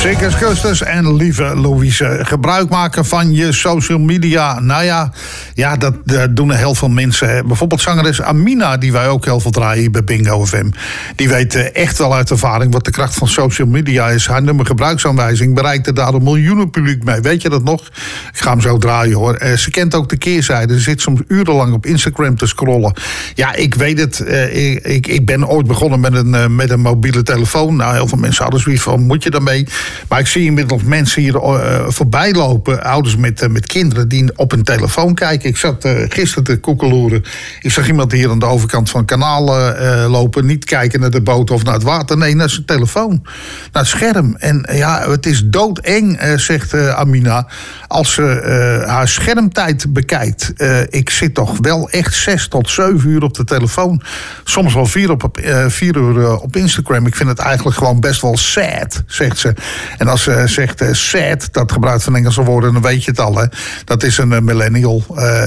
Circus Custos en lieve Louise. Gebruik maken van je social media. Nou ja, dat doen er heel veel mensen. Bijvoorbeeld zangeres Amina, die wij ook heel veel draaien bij Bingo FM. Die weet echt wel uit ervaring wat de kracht van social media is. Haar nummer gebruiksaanwijzing bereikte daar een miljoenen publiek mee. Weet je dat nog? Ik ga hem zo draaien hoor. Ze kent ook de keerzijde. Ze zit soms urenlang op Instagram te scrollen. Ja, ik weet het. Ik ben ooit begonnen met een mobiele telefoon. Nou, heel veel mensen hadden zoiets van, moet je daarmee? Maar ik zie inmiddels mensen hier voorbij lopen, ouders met kinderen die op een telefoon kijken. Ik zat gisteren te koekeloeren. Ik zag iemand hier aan de overkant van het kanaal lopen. Niet kijken naar de boot of naar het water. Nee, naar zijn telefoon. Naar het scherm. En ja, het is doodeng, zegt Amina, als ze haar schermtijd bekijkt. Ik zit toch wel echt 6 tot 7 uur op de telefoon. Soms wel 4 uur op Instagram. Ik vind het eigenlijk gewoon best wel sad, zegt ze. En als ze zegt sad, dat gebruikt van Engelse woorden, dan weet je het al. Hè? Dat is een millennial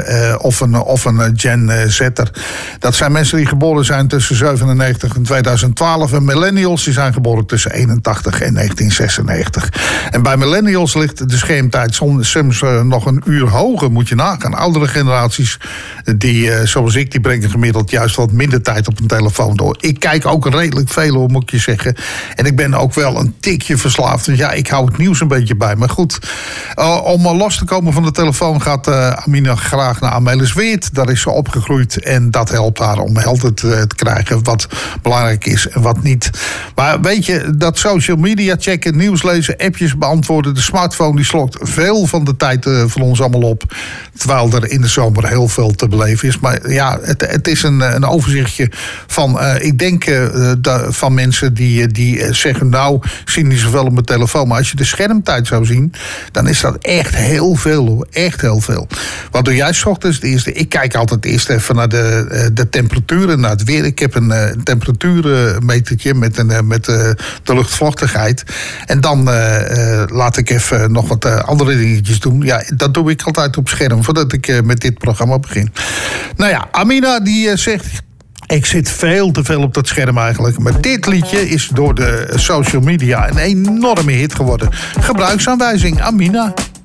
of een Gen Z'er. Dat zijn mensen die geboren zijn tussen 97 en 2012. En millennials die zijn geboren tussen 81 en 1996. En bij millennials ligt de schermtijd soms nog een uur hoger, moet je nagaan. Oudere generaties, die zoals ik, die brengen gemiddeld juist wat minder tijd op een telefoon door. Ik kijk ook redelijk veel, hoor, moet ik je zeggen. En ik ben ook wel een tikje verslaafd. Dus ja, ik hou het nieuws een beetje bij. Maar goed, om los te komen van de telefoon gaat Amina graag naar Amelis Weert. Daar is ze opgegroeid en dat helpt haar om helder te krijgen wat belangrijk is en wat niet. Maar weet je, dat social media checken, nieuws lezen, appjes beantwoorden, de smartphone die slokt veel van de tijd van ons allemaal op. Terwijl er in de zomer heel veel te beleven is. Maar ja, het is een overzichtje van, ik denk van mensen die zeggen, nou, ik zie niet zoveel op mijn telefoon. Maar als je de schermtijd zou zien, dan is dat echt heel veel, hoor. Echt heel veel. Wat doe jij 's ochtends? Ik kijk altijd eerst even naar de temperaturen, naar het weer. Ik heb een temperatuurmetertje met de luchtvochtigheid. En dan laat ik even nog wat andere dingetjes doen. Ja, dat doe ik altijd op scherm, voordat ik met dit programma begin. Nou ja, Amina die zegt, ik zit veel te veel op dat scherm eigenlijk. Maar dit liedje is door de social media een enorme hit geworden. Gebruiksaanwijzing, Amina.